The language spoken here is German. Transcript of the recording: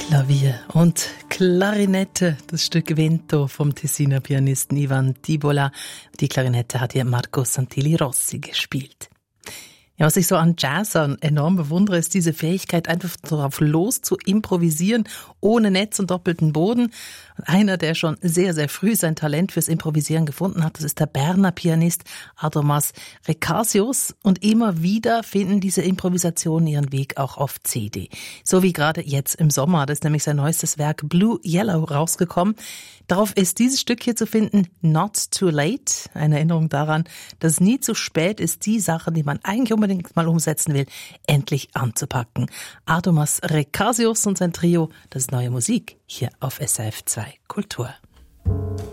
Klavier und Klarinette, das Stück Vento vom Tessiner Pianisten Ivan Tibola. Die Klarinette hat hier Marco Santilli Rossi gespielt. Ja, was ich so an Jazzern enorm bewundere, ist diese Fähigkeit, einfach drauf los zu improvisieren, ohne Netz und doppelten Boden. Und einer, der schon sehr, sehr früh sein Talent fürs Improvisieren gefunden hat, das ist der Berner Pianist Adomas Rekasius. Und immer wieder finden diese Improvisationen ihren Weg auch auf CD. So wie gerade jetzt im Sommer, das ist nämlich sein neuestes Werk Blue Yellow rausgekommen. Darauf ist dieses Stück hier zu finden, Not Too Late. Eine Erinnerung daran, dass es nie zu spät ist, die Sachen, die man eigentlich unbedingt mal umsetzen will, endlich anzupacken. Adomas Rekasius und sein Trio, das ist neue Musik hier auf SRF 2 Kultur.